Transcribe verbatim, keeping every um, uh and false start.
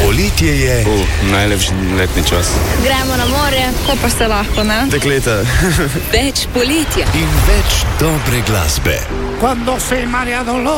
Poletje je. Uh, najlepši letni čas. Gremo na morje, ko pa se lahko, ne? Dekleta. Več poletja. In več dobre glasbe. Quando sei mare ad